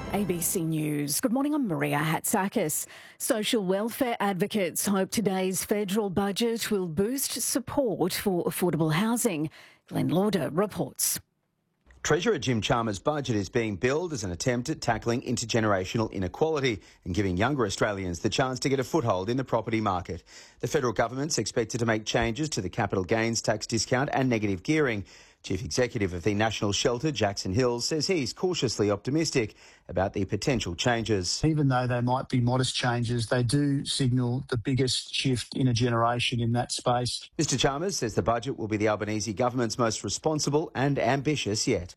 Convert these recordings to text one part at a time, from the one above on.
ABC News. Good morning, I'm Maria Hatzakis. Social welfare advocates hope today's federal budget will boost support for affordable housing. Glenn Lauder reports. Treasurer Jim Chalmers' budget is being billed as an attempt at tackling intergenerational inequality and giving younger Australians the chance to get a foothold in the property market. The federal government's expected to make changes to the capital gains tax discount and negative gearing. Chief Executive of the National Shelter, Jackson Hills, says he's cautiously optimistic about the potential changes. Even though they might be modest changes, they do signal the biggest shift in a generation in that space. Mr Chalmers says the budget will be the Albanese government's most responsible and ambitious yet.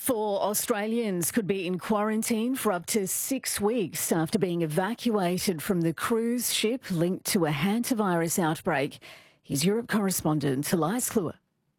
4 Australians could be in quarantine for up to 6 weeks after being evacuated from the cruise ship linked to a hantavirus outbreak. Here's Europe correspondent Elias Kluwer.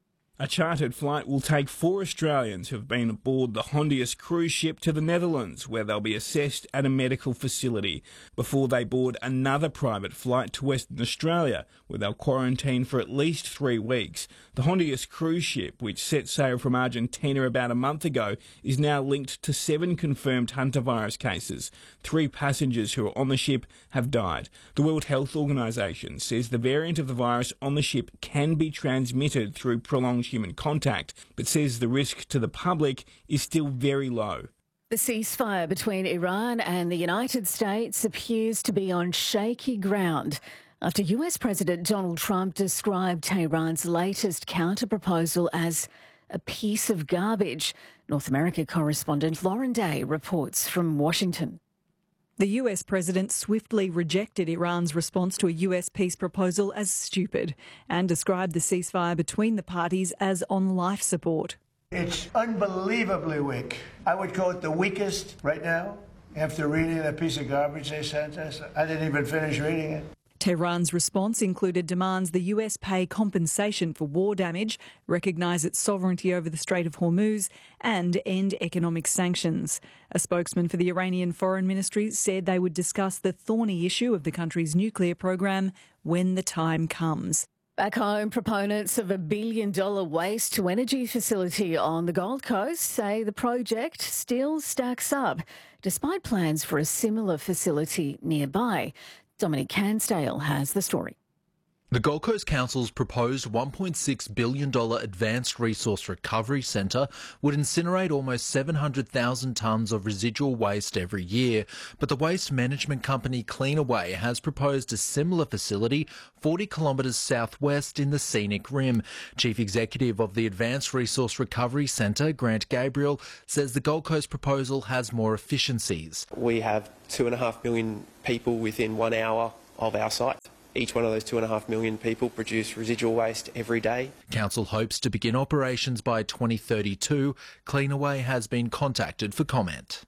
A chartered flight will take 4 Australians who have been aboard the Hondius cruise ship to the Netherlands, where they'll be assessed at a medical facility before they board another private flight to Western Australia, where they'll quarantine for at least 3 weeks. The Hondius cruise ship, which set sail from Argentina about a month ago, is now linked to 7 confirmed hantavirus cases. 3 passengers who are on the ship have died. The World Health Organization says the variant of the virus on the ship can be transmitted through prolonged human contact, but says the risk to the public is still very low. The ceasefire between Iran and the United States appears to be on shaky ground after US President Donald Trump described Tehran's latest counter-proposal as a piece of garbage. North America correspondent Lauren Day reports from Washington. The US president swiftly rejected Iran's response to a US peace proposal as stupid and described the ceasefire between the parties as on life support. It's unbelievably weak. I would call it the weakest right now. After reading that piece of garbage they sent us, I didn't even finish reading it. Tehran's response included demands the US pay compensation for war damage, recognise its sovereignty over the Strait of Hormuz and end economic sanctions. A spokesman for the Iranian Foreign Ministry said they would discuss the thorny issue of the country's nuclear program when the time comes. Back home, proponents of a $1 billion waste-to-energy facility on the Gold Coast say the project still stacks up, despite plans for a similar facility nearby. Dominic Cansdale has the story. The Gold Coast Council's proposed $1.6 billion Advanced Resource Recovery Centre would incinerate almost 700,000 tonnes of residual waste every year, but the waste management company Cleanaway has proposed a similar facility 40 kilometres southwest in the scenic rim. Chief Executive of the Advanced Resource Recovery Centre, Grant Gabriel, says the Gold Coast proposal has more efficiencies. We have 2.5 million people within 1 hour of our site. Each one of those 2.5 million people produce residual waste every day. Council hopes to begin operations by 2032. Cleanaway has been contacted for comment.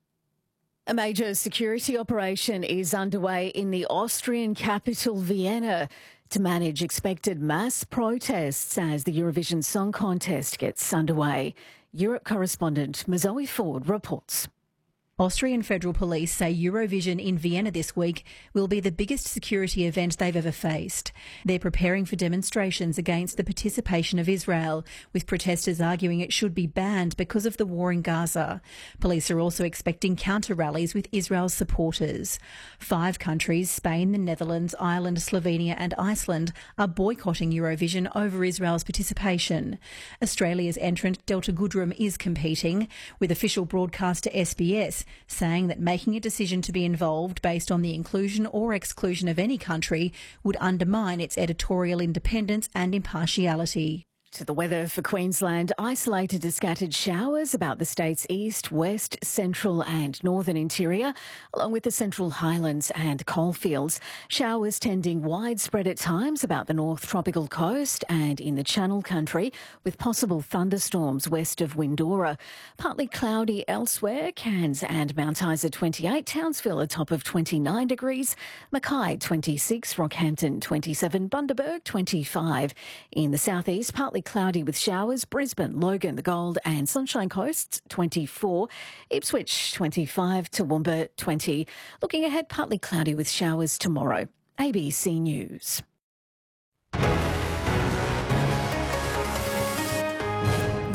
A major security operation is underway in the Austrian capital, Vienna, to manage expected mass protests as the Eurovision Song Contest gets underway. Europe correspondent Mazoe Ford reports. Austrian Federal Police say Eurovision in Vienna this week will be the biggest security event they've ever faced. They're preparing for demonstrations against the participation of Israel, with protesters arguing it should be banned because of the war in Gaza. Police are also expecting counter-rallies with Israel's supporters. 5 countries, Spain, the Netherlands, Ireland, Slovenia and Iceland, are boycotting Eurovision over Israel's participation. Australia's entrant Delta Goodrem is competing, with official broadcaster SBS saying that making a decision to be involved based on the inclusion or exclusion of any country would undermine its editorial independence and impartiality. To the weather for Queensland, isolated to scattered showers about the state's east, west, central and northern interior, along with the central highlands and coalfields. Showers tending widespread at times about the north tropical coast and in the Channel Country, with possible thunderstorms west of Windora. Partly cloudy elsewhere, Cairns and Mount Isa 28, Townsville a top of 29 degrees, Mackay 26, Rockhampton 27, Bundaberg 25. In the southeast, partly cloudy with showers, Brisbane, Logan, the Gold and Sunshine Coasts 24, Ipswich 25, Toowoomba 20. Looking ahead, partly cloudy with showers tomorrow. ABC News.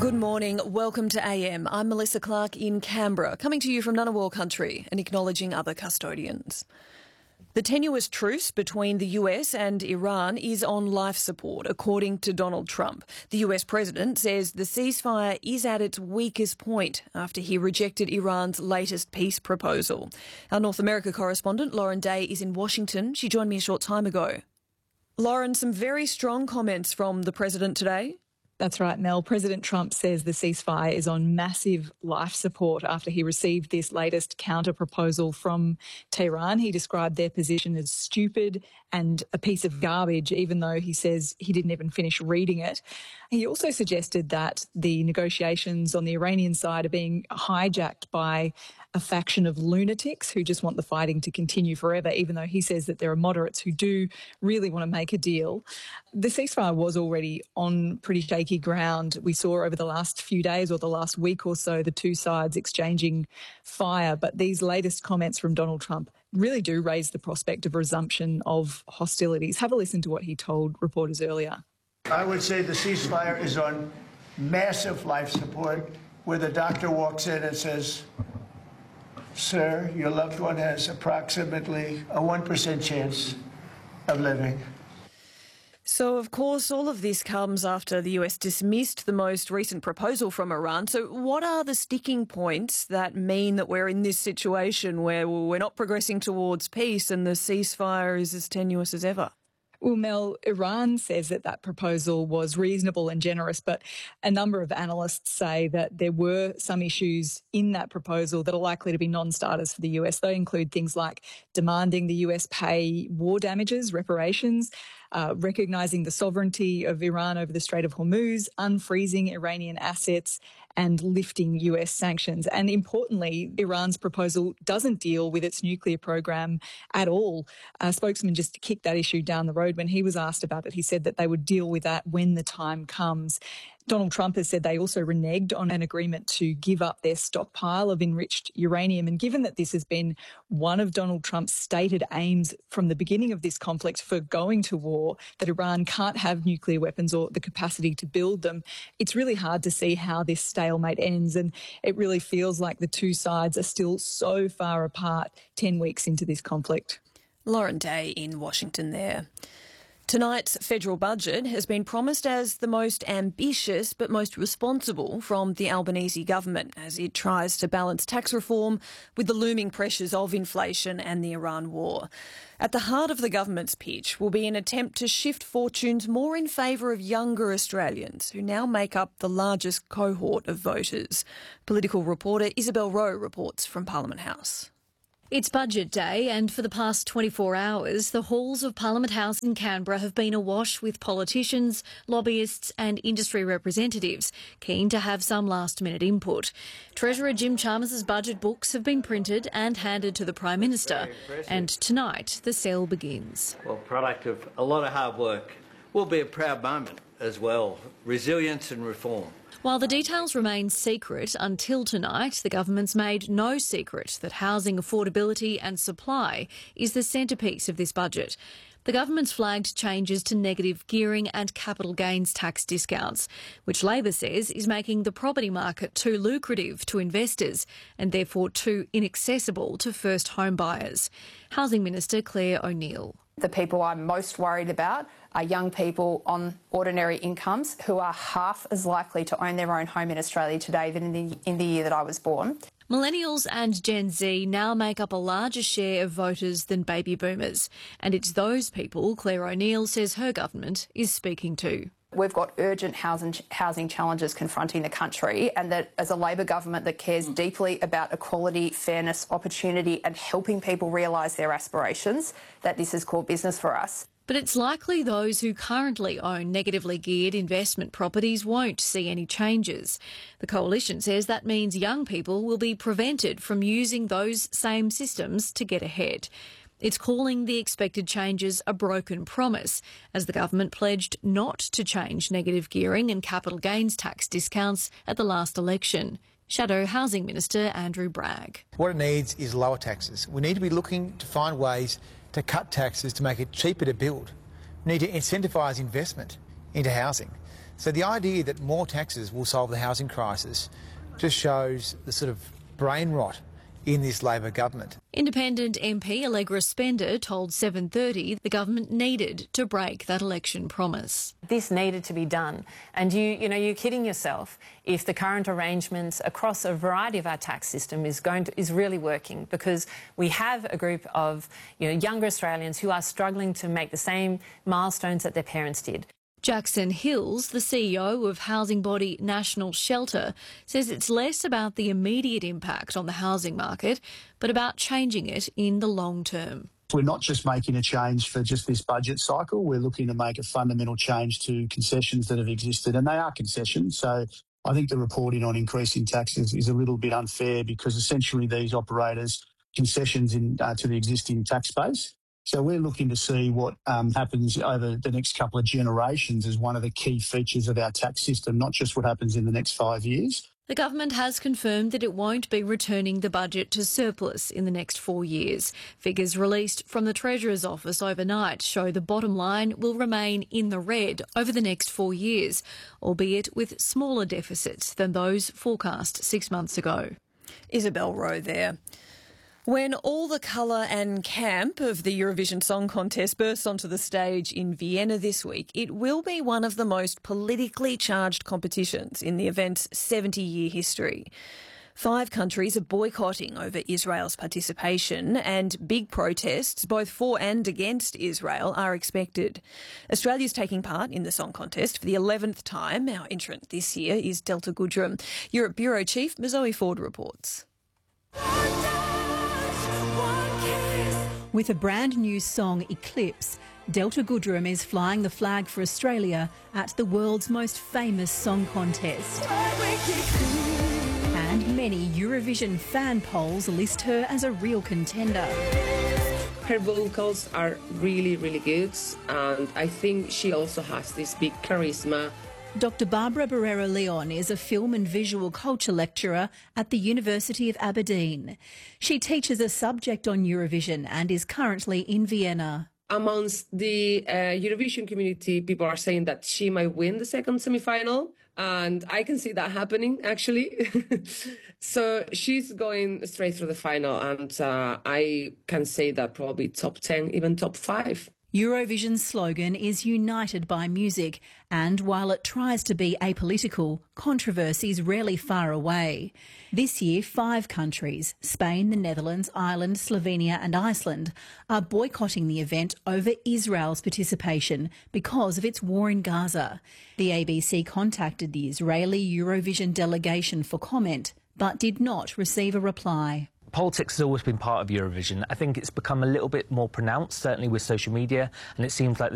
Good morning. Welcome to AM. I'm Melissa Clark in Canberra, coming to you from Ngunnawal country and acknowledging other custodians. The tenuous truce between the US and Iran is on life support, according to Donald Trump. The US president says the ceasefire is at its weakest point after he rejected Iran's latest peace proposal. Our North America correspondent, Lauren Day, is in Washington. She joined me a short time ago. Lauren, some very strong comments from the president today. That's right, Mel. President Trump says the ceasefire is on massive life support after he received this latest counter-proposal from Tehran. He described their position as stupid and a piece of garbage, even though he says he didn't even finish reading it. He also suggested that the negotiations on the Iranian side are being hijacked by a faction of lunatics who just want the fighting to continue forever, even though he says that there are moderates who do really want to make a deal. The ceasefire was already on pretty shaky ground. We saw over the last few days or the last week or so the two sides exchanging fire, but these latest comments from Donald Trump really do raise the prospect of resumption of hostilities. Have a listen to what he told reporters earlier. I would say the ceasefire is on massive life support, where the doctor walks in and says, "Sir, your loved one has approximately a 1% chance of living." So, of course, all of this comes after the US dismissed the most recent proposal from Iran. So what are the sticking points that mean that we're in this situation where we're not progressing towards peace and the ceasefire is as tenuous as ever? Well, Mel, Iran says that that proposal was reasonable and generous, but a number of analysts say that there were some issues in that proposal that are likely to be non-starters for the US. They include things like demanding the US pay war damages, reparations, recognising the sovereignty of Iran over the Strait of Hormuz, unfreezing Iranian assets and lifting US sanctions. And importantly, Iran's proposal doesn't deal with its nuclear program at all. A spokesman just kicked that issue down the road when he was asked about it. He said that they would deal with that when the time comes. Donald Trump has said they also reneged on an agreement to give up their stockpile of enriched uranium. And given that this has been one of Donald Trump's stated aims from the beginning of this conflict for going to war, that Iran can't have nuclear weapons or the capacity to build them, it's really hard to see how this stalemate ends. And it really feels like the two sides are still so far apart 10 weeks into this conflict. Lauren Day in Washington there. Tonight's federal budget has been promised as the most ambitious but most responsible from the Albanese government as it tries to balance tax reform with the looming pressures of inflation and the Iran war. At the heart of the government's pitch will be an attempt to shift fortunes more in favour of younger Australians, who now make up the largest cohort of voters. Political reporter Isabel Rowe reports from Parliament House. It's budget day, and for the past 24 hours, the halls of Parliament House in Canberra have been awash with politicians, lobbyists and industry representatives keen to have some last-minute input. Treasurer Jim Chalmers' budget books have been printed and handed to the Prime Minister, and tonight the sale begins. Well, product of a lot of hard work. Will be a proud moment as well. Resilience and reform. While the details remain secret until tonight, the government's made no secret that housing affordability and supply is the centrepiece of this budget. The government's flagged changes to negative gearing and capital gains tax discounts, which Labor says is making the property market too lucrative to investors and therefore too inaccessible to first home buyers. Housing Minister Claire O'Neil. The people I'm most worried about are young people on ordinary incomes who are half as likely to own their own home in Australia today than in the year that I was born. Millennials and Gen Z now make up a larger share of voters than baby boomers, and it's those people Claire O'Neil says her government is speaking to. We've got urgent housing challenges confronting the country, and that as a Labor government that cares deeply about equality, fairness, opportunity and helping people realise their aspirations, that this is core business for us. But it's likely those who currently own negatively geared investment properties won't see any changes. The Coalition says that means young people will be prevented from using those same systems to get ahead. It's calling the expected changes a broken promise, as the government pledged not to change negative gearing and capital gains tax discounts at the last election. Shadow Housing Minister Andrew Bragg. What it needs is lower taxes. We need to be looking to find ways to cut taxes to make it cheaper to build. We need to incentivise investment into housing So the idea that more taxes will solve the housing crisis just shows the sort of brain rot in this Labor government. Independent MP Allegra Spender told 7:30 the government needed to break that election promise. This needed to be done, and you're kidding yourself if the current arrangements across a variety of our tax system is really working, because we have a group of younger Australians who are struggling to make the same milestones that their parents did. Jackson Hills, the CEO of housing body National Shelter, says it's less about the immediate impact on the housing market, but about changing it in the long term. We're not just making a change for just this budget cycle. We're looking to make a fundamental change to concessions that have existed, and they are concessions. So I think the reporting on increasing taxes is a little bit unfair, because essentially these operators concessions to the existing tax base. So we're looking to see what happens over the next couple of generations as one of the key features of our tax system, not just what happens in the next 5 years. The government has confirmed that it won't be returning the budget to surplus in the next 4 years. Figures released from the Treasurer's office overnight show the bottom line will remain in the red over the next 4 years, albeit with smaller deficits than those forecast 6 months ago. Isabel Rowe there. When all the colour and camp of the Eurovision Song Contest bursts onto the stage in Vienna this week, it will be one of the most politically charged competitions in the event's 70-year history. 5 countries are boycotting over Israel's participation, and big protests, both for and against Israel, are expected. Australia's taking part in the song contest for the 11th time. Our entrant this year is Delta Goodrem. Europe Bureau Chief Zoe Ford reports. With a brand new song, Eclipse, Delta Goodrem is flying the flag for Australia at the world's most famous song contest. And many Eurovision fan polls list her as a real contender. Her vocals are really, really good, and I think she also has this big charisma. Dr. Barbara Barrera-Leon is a film and visual culture lecturer at the University of Aberdeen. She teaches a subject on Eurovision and is currently in Vienna. Amongst the Eurovision community, people are saying that she might win the second semi-final, and I can see that happening, actually. So she's going straight through the final, and I can say that probably top 10, even top 5. Eurovision's slogan is United by Music, and while it tries to be apolitical, controversy's rarely far away. This year, 5 countries, Spain, the Netherlands, Ireland, Slovenia and Iceland, are boycotting the event over Israel's participation because of its war in Gaza. The ABC contacted the Israeli Eurovision delegation for comment, but did not receive a reply. Politics has always been part of Eurovision. I think it's become a little bit more pronounced, certainly with social media, and it seems like